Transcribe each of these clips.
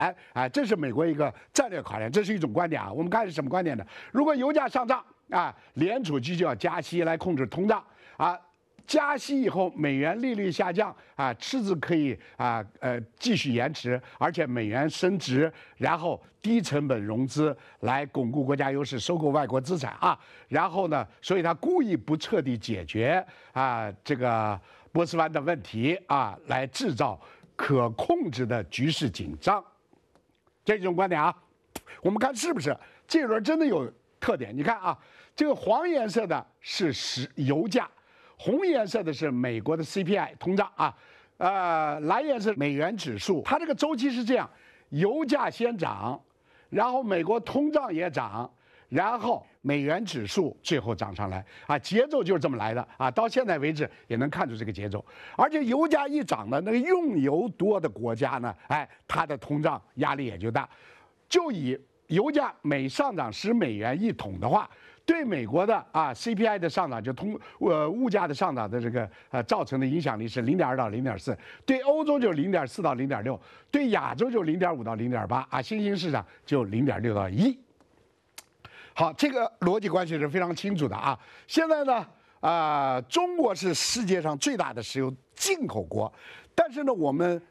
这是美国一个战略考量，这是一种观点啊。我们看是什么观点呢？如果油价上涨联储局就要加息来控制通胀加息以后，美元利率下降赤字可以继续延迟，而且美元升值，然后低成本融资来巩固国家优势，收购外国资产然后呢，所以他故意不彻底解决这个波斯湾的问题来制造可控制的局势紧张，这种观点我们看是不是这轮真的有特点？你看这个黄颜色的是油价。红颜色的是美国的 CPI 通胀蓝颜色美元指数，它这个周期是这样：油价先涨，然后美国通胀也涨，然后美元指数最后涨上来节奏就是这么来的到现在为止也能看出这个节奏。而且油价一涨呢，那个用油多的国家呢，它的通胀压力也就大。就以油价每上涨10美元一桶的话，对美国的CPI 的上涨，就物价的上涨的这个造成的影响力是0.2到0.4，对欧洲就0.4到0.6，对亚洲就0.5到0.8新兴市场就0.6到1。好，这个逻辑关系是非常清楚的现在呢中国是世界上最大的石油进口国，但是呢我们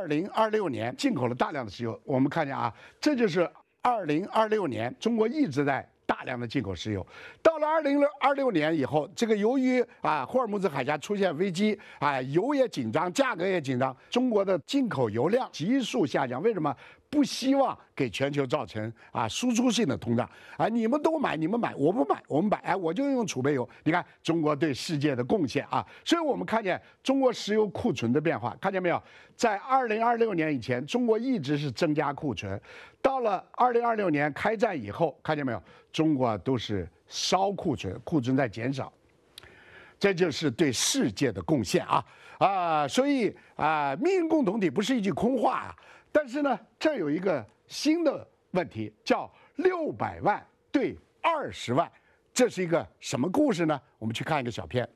2026年进口了大量的石油，我们看见这就是2026年中国一直在大量的进口石油。到了2026年以后，这个由于霍尔木兹海峡出现危机油也紧张，价格也紧张，中国的进口油量急速下降。为什么？不希望给全球造成输出性的通胀你们都买，你们买，我不买，我们买我就用储备油。你看中国对世界的贡献所以我们看见中国石油库存的变化，看见没有？在2026年以前，中国一直是增加库存，到了2026年开战以后，看见没有？中国都是烧库存，库存在减少，这就是对世界的贡献所以命运共同体不是一句空话但是呢，这有一个新的问题，叫600万对20万，这是一个什么故事呢？我们去看一个小片。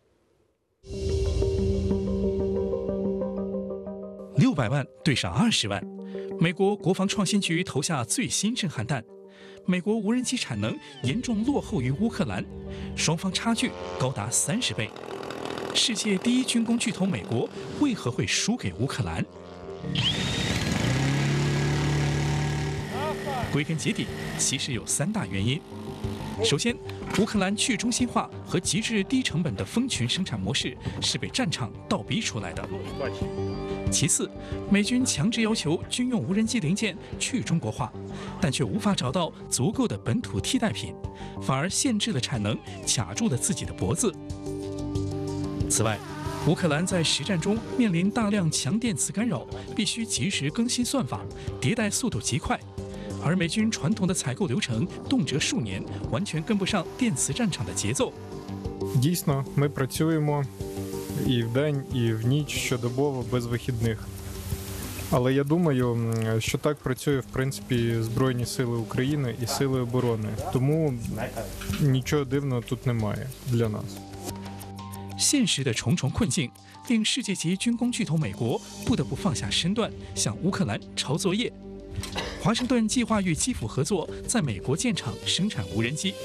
600万对上20万，美国国防创新局投下最新震撼弹。美国无人机产能严重落后于乌克兰，双方差距高达30倍。世界第一军工巨头美国为何会输给乌克兰？归根结底，其实有3大原因。首先，乌克兰去中心化和极致低成本的蜂群生产模式是被战场倒逼出来的。其次，美军强制要求军用无人机零件去中国化，但却无法找到足够的本土替代品，反而限制了产能，卡住了自己的脖子。此外，乌克兰在实战中面临大量强电磁干扰，必须及时更新算法，迭代速度极快。而美军传统的采购流程动辄数年，完全跟不上电磁战场的节奏。 Дійсно, ми працюємо і вдень, і в ніч, щодобово, без вихідних. Але я думаю, що так працює, в принципі, Збройні сили України і Сили оборони. Тому нічого дивного тут немає для нас. 现实的重重困境令世界级军工巨头美国不得不放下身段，向乌克兰抄作业。华盛顿计划与基辅合作，在美国建厂生产无人机。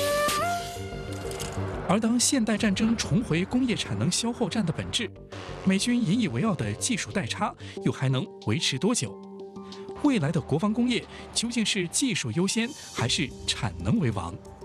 而当现代战争重回工业产能消耗战的本质，美军引以为傲的技术代差又还能维持多久？未来的国防工业究竟是技术优先还是产能为王？